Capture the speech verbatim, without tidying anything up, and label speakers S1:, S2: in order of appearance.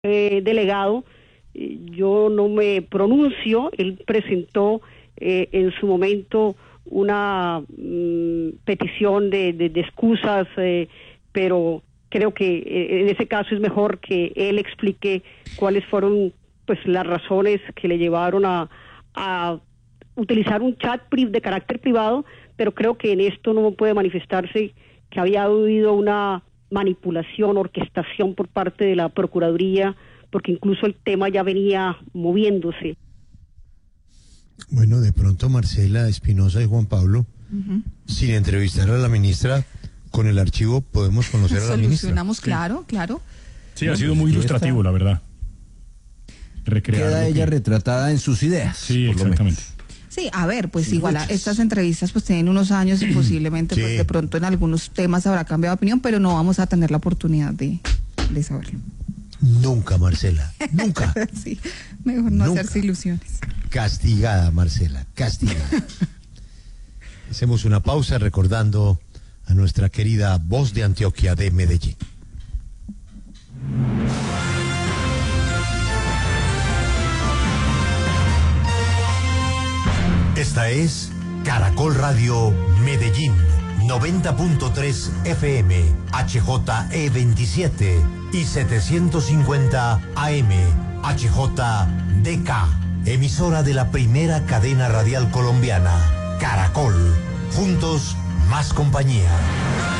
S1: eh, delegado, eh, yo no me pronuncio. Él presentó eh, en su momento una mm, petición de, de, de excusas, eh, pero creo que eh, en ese caso es mejor que él explique cuáles fueron pues las razones que le llevaron a, a utilizar un chat de carácter privado, pero creo que en esto no puede manifestarse que había habido una manipulación, orquestación por parte de la Procuraduría, porque incluso el tema ya venía moviéndose.
S2: Bueno, de pronto Marcela Espinosa y Juan Pablo, uh-huh. sin entrevistar a la ministra, con el archivo podemos conocer a la ministra.
S3: Solucionamos, claro, claro.
S4: Sí, ha sido muy ilustrativo, la verdad.
S5: Recrear Queda ella que... retratada en sus ideas.
S4: Sí, exactamente.
S3: Sí, a ver, pues sí, igual muchas. Estas entrevistas pues tienen unos años y posiblemente sí. pues de pronto en algunos temas habrá cambiado de opinión, pero no vamos a tener la oportunidad de, de saberlo.
S2: Nunca, Marcela, nunca.
S3: Sí, mejor no
S2: nunca.
S3: Hacerse ilusiones.
S2: Castigada, Marcela, castigada. Hacemos una pausa recordando a nuestra querida Voz de Antioquia de Medellín. Esta es Caracol Radio Medellín, noventa punto tres F M, H J E veintisiete y setecientos cincuenta A M, H J D K, emisora de la primera cadena radial colombiana, Caracol. Juntos, más compañía.